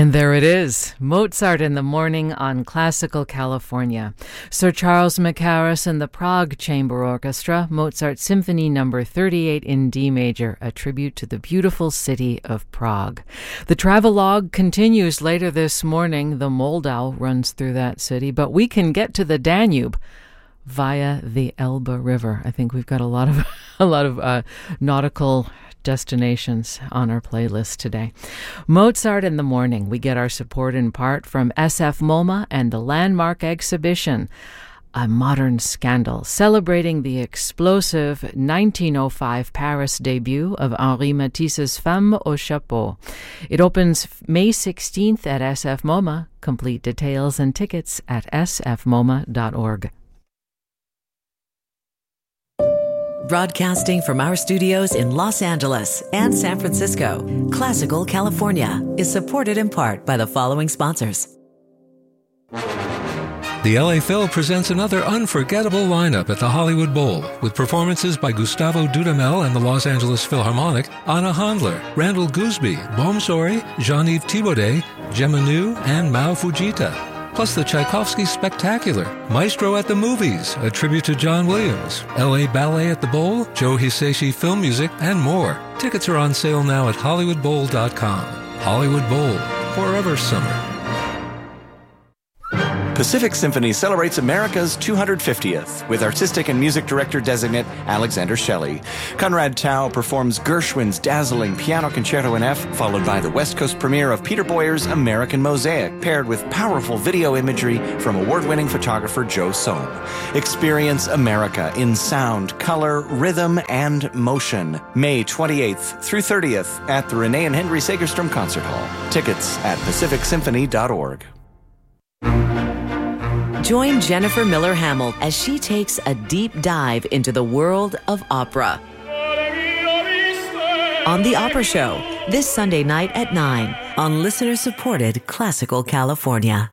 And there it is, Mozart in the Morning on Classical California. Sir Charles Mackerras and the Prague Chamber Orchestra, Mozart Symphony No. 38 in D major, a tribute to the beautiful city of Prague. The travelogue continues later this morning. The Moldau runs through that city, but we can get to the Danube via the Elbe River. I think we've got a lot of nautical destinations on our playlist today. Mozart in the Morning. We get our support in part from SF MoMA and the landmark exhibition, A Modern Scandal, celebrating the explosive 1905 Paris debut of Henri Matisse's Femme au Chapeau. It opens May 16th at SF MoMA. Complete details and tickets at sfmoma.org. Broadcasting from our studios in Los Angeles and San Francisco, Classical California is supported in part by the following sponsors. The LA Phil presents another unforgettable lineup at the Hollywood Bowl with performances by Gustavo Dudamel and the Los Angeles Philharmonic, Anna Handler, Randall Gooseby, Bom Sori, Jean-Yves Thibaudet, Gemma Nu, and Mao Fujita. Plus the Tchaikovsky Spectacular, Maestro at the Movies, a tribute to John Williams, LA Ballet at the Bowl, Joe Hisaishi Film Music, and more. Tickets are on sale now at HollywoodBowl.com. Hollywood Bowl, forever summer. Pacific Symphony celebrates America's 250th with artistic and music director designate Alexander Shelley. Conrad Tao performs Gershwin's dazzling Piano Concerto in F, followed by the West Coast premiere of Peter Boyer's American Mosaic, paired with powerful video imagery from award-winning photographer Joe Sohn. Experience America in sound, color, rhythm, and motion. May 28th through 30th at the Renee and Henry Segerstrom Concert Hall. Tickets at pacificsymphony.org. Join Jennifer Miller Hamill as she takes a deep dive into the world of opera. On The Opera Show, this Sunday night at 9 on listener-supported Classical California.